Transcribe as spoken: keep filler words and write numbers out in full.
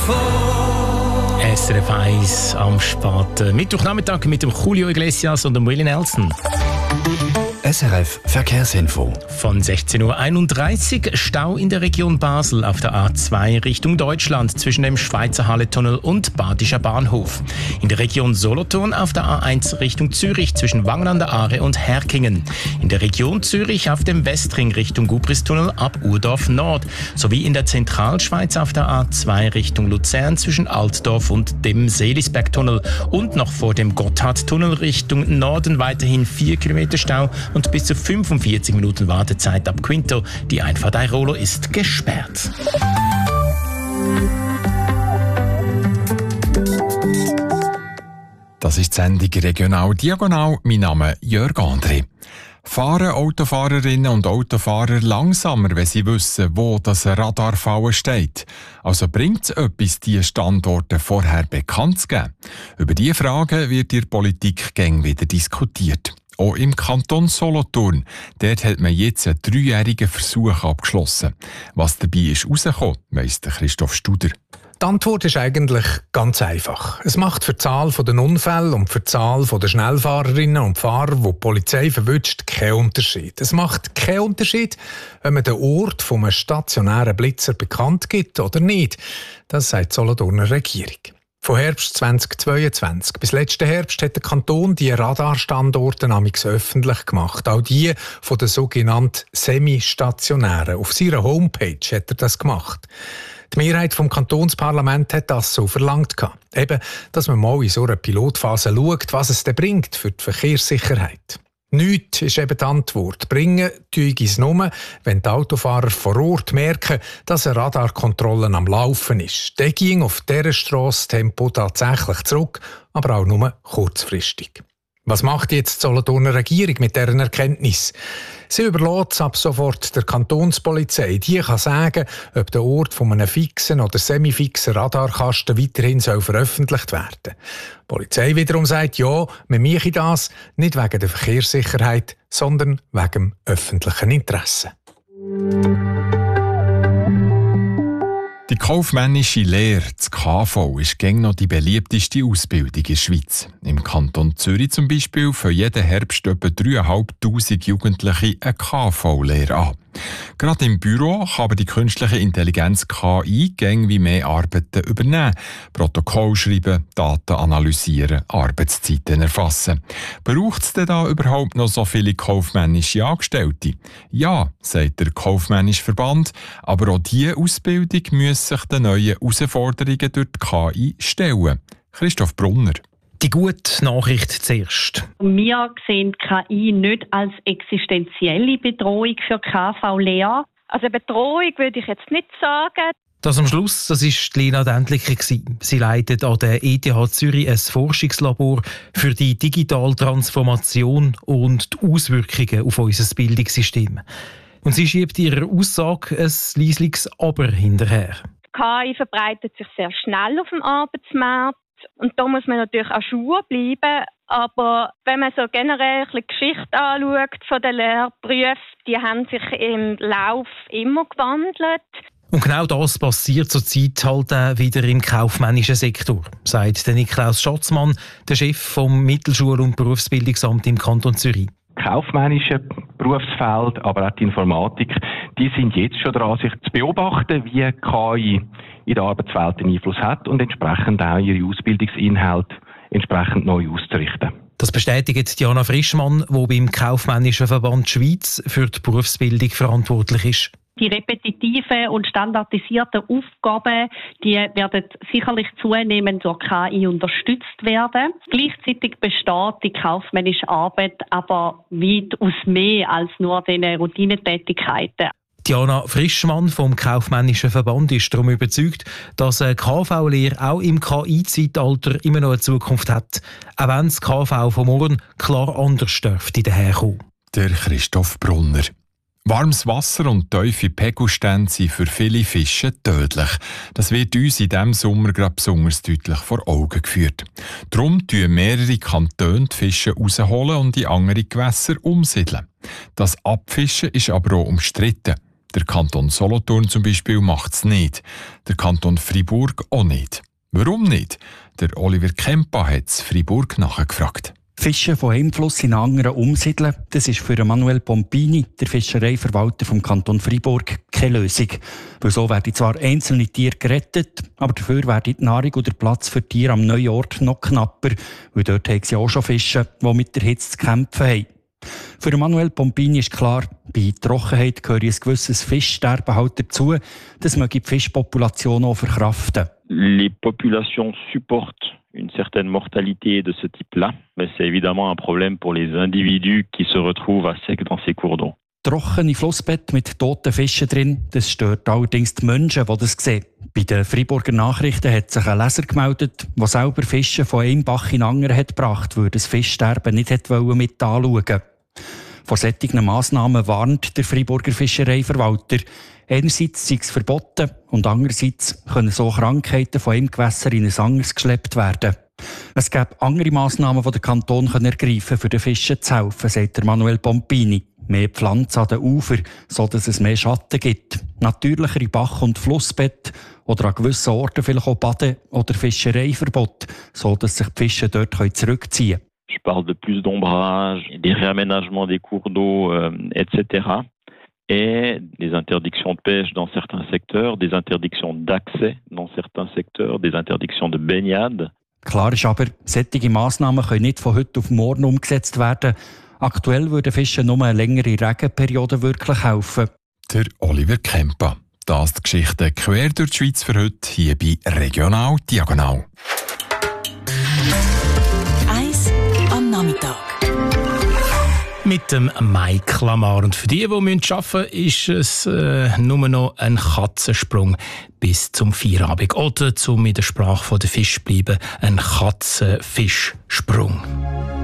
S R F eins am späten Mittwochnachmittag mit dem Julio Iglesias und dem Willie Nelson. S R F Verkehrsinfo. Von sechzehn Uhr einunddreißig Stau in der Region Basel auf der A zwei Richtung Deutschland zwischen dem Schweizer Halletunnel und Badischer Bahnhof. In der Region Solothurn auf der A eins Richtung Zürich zwischen Wangen an der Aare und Herkingen. In der Region Zürich auf dem Westring Richtung Gubristunnel ab Urdorf Nord. Sowie in der Zentralschweiz auf der A zwei Richtung Luzern zwischen Altdorf und dem Seelisbergtunnel. Und noch vor dem Gotthardtunnel Richtung Norden weiterhin vier Kilometer Stau und bis zu fünfundvierzig Minuten Wartezeit ab Quinto. Die Einfahrt Airolo ist gesperrt. Das ist die Sendung Regional Diagonal. Mein Name ist Jörg André. Fahren Autofahrerinnen und Autofahrer langsamer, wenn sie wissen, wo das Radarfallen steht? Also bringt es etwas, diese Standorte vorher bekannt zu geben? Über diese Fragen wird in der Politik gäng wieder diskutiert. Auch im Kanton Solothurn. Dort hat man jetzt einen dreijährigen Versuch abgeschlossen. Was dabei ist rausgekommen, weiss Christoph Studer. Die Antwort ist eigentlich ganz einfach. Es macht für die Zahl der Unfälle und für die Zahl der Schnellfahrerinnen und Fahrer, die die Polizei verwünscht, keinen Unterschied. Es macht keinen Unterschied, wenn man den Ort von einem stationären Blitzer bekannt gibt oder nicht. Das sagt die Solothurner Regierung. Von Herbst zweitausendzweiundzwanzig bis letzten Herbst hat der Kanton die Radarstandorte amigs öffentlich gemacht. Auch die von den sogenannten Semi-Stationären. Auf seiner Homepage hat er das gemacht. Die Mehrheit vom Kantonsparlament hat das so verlangt. Eben, dass man mal in so einer Pilotphase schaut, was es denn bringt für die Verkehrssicherheit. Nichts ist eben die Antwort. Bringen tue ich es nur, wenn die Autofahrer vor Ort merken, dass eine Radarkontrolle am Laufen ist. Der ging auf dieser Strasse Tempo tatsächlich zurück, aber auch nur kurzfristig. Was macht jetzt die Solothurner Regierung mit deren Erkenntnis? Sie überlässt es ab sofort der Kantonspolizei. Die kann sagen, ob der Ort von einem fixen oder semifixen Radarkasten weiterhin soll veröffentlicht werden. Die Polizei wiederum sagt, ja, wir machen das nicht wegen der Verkehrssicherheit, sondern wegen dem öffentlichen Interesse. Die kaufmännische Lehre, das K V, ist gäng noch die beliebteste Ausbildung in der Schweiz. Im Kanton Zürich zum Beispiel für jeden Herbst etwa dreitausendfünfhundert Jugendliche eine K V-Lehre an. Gerade im Büro kann aber die künstliche Intelligenz K I gäng wie mehr Arbeiten übernehmen. Protokoll schreiben, Daten analysieren, Arbeitszeiten erfassen. Braucht es denn da überhaupt noch so viele kaufmännische Angestellte? Ja, sagt der Kaufmännische Verband, aber auch diese Ausbildung muss sich den neuen Herausforderungen durch die K I stellen. Christoph Brunner. Die gute Nachricht zuerst. Wir sehen K I nicht als existenzielle Bedrohung für K V-Lehrer. Also Bedrohung würde ich jetzt nicht sagen. Das am Schluss, das ist Lena Dendlicker. Sie leitet an der E T H Zürich ein Forschungslabor für die digitale Transformation und die Auswirkungen auf unser Bildungssystem. Und sie schiebt ihrer Aussage ein leisliches Aber hinterher. K I verbreitet sich sehr schnell auf dem Arbeitsmarkt. Und da muss man natürlich auch Schuhe bleiben. Aber wenn man so generell ein bisschen die Geschichte anschaut von den Lehrberufen, die haben sich im Lauf immer gewandelt. Und genau das passiert zurzeit halt auch wieder im kaufmännischen Sektor, sagt der Niklaus Schatzmann, der Chef vom Mittelschul- und Berufsbildungsamt im Kanton Zürich. Kaufmännische Berufsfeld, aber auch die Informatik, die sind jetzt schon dran, sich zu beobachten, wie K I in der Arbeitswelt einen Einfluss hat und entsprechend auch ihre Ausbildungsinhalte entsprechend neu auszurichten. Das bestätigt Diana Frischmann, die beim Kaufmännischen Verband Schweiz für die Berufsbildung verantwortlich ist. Die repetitiven und standardisierten Aufgaben, die werden sicherlich zunehmend durch K I unterstützt werden. Gleichzeitig besteht die kaufmännische Arbeit aber weitaus mehr als nur diese Routinetätigkeiten. Diana Frischmann vom Kaufmännischen Verband ist darum überzeugt, dass eine K V-Lehre auch im K I-Zeitalter immer noch eine Zukunft hat, auch wenn das K V von morgen klar anders dürfte daherkommen. Der Christoph Brunner. Warmes Wasser und tiefe Pegelstände sind für viele Fische tödlich. Das wird uns in diesem Sommer gerade besonders deutlich vor Augen geführt. Darum tun mehrere Kantone die Fische rausholen und in andere Gewässer umsiedeln. Das Abfischen ist aber auch umstritten. Der Kanton Solothurn zum Beispiel macht es nicht. Der Kanton Freiburg auch nicht. Warum nicht? Der Oliver Kempa hat es Freiburg nachgefragt. Fischen von einem Fluss in einen anderen umsiedeln, das ist für Manuel Pompini, der Fischereiverwalter vom Kanton Freiburg, keine Lösung. Weil so werden zwar einzelne Tiere gerettet, aber dafür werden die Nahrung und der Platz für Tiere am neuen Ort noch knapper, weil dort haben sie auch schon Fische, die mit der Hitze zu kämpfen haben. Für Manuel Pompini ist klar, bei Trockenheit gehört ein gewisses Fischsterben halt dazu, das möge die Fischpopulation auch verkraften. Les populations supportent une certaine mortalité de ce type-là, mais c'est évidemment un problème pour les individus qui se retrouvent à sec dans ces cours d'eau. Trockene Flussbett mit toten Fischen drin, das stört allerdings die Menschen, die das sehen. Bei den Freiburger Nachrichten hat sich ein Leser gemeldet, der selber Fische von einem Bach in den anderen hat gebracht, weil das Fischsterben nicht mit anschauen wollte. Vor solchen Massnahmen warnt der Freiburger Fischereiverwalter. Einerseits sei es verboten und andererseits können so Krankheiten von einem Gewässer in ein anderes geschleppt werden. Es gäbe andere Massnahmen, die der Kanton ergreifen kann, für den Fischen zu helfen, sagt Manuel Pompini. Mehr Pflanzen an den Ufern, sodass es mehr Schatten gibt. Natürlichere Bach- und Flussbett oder an gewissen Orten vielleicht auch Bade- oder Fischereiverbot, sodass sich die Fische dort zurückziehen können. Je parle de plus d'ombrage, des réaménagements des cours d'eau, euh, et cetera. Et des interdictions de pêche dans certains secteurs, des interdictions d'accès dans certains secteurs, des interdictions de baignade. Klar ist aber, solche Massnahmen können nicht von heute auf morgen umgesetzt werden. Aktuell würden Fischen nur eine längere Regenperiode wirklich helfen. Der Oliver Kempa. Das die Geschichte quer durch die Schweiz für heute hier bei Regional Diagonal. Eis am Nachmittag. Mit dem Mike Lamar. Und für die, die arbeiten müssen, ist es äh, nur noch ein Katzensprung bis zum Feierabend. Oder, zum in der Sprache der Fisch bleiben, ein Katzenfischsprung.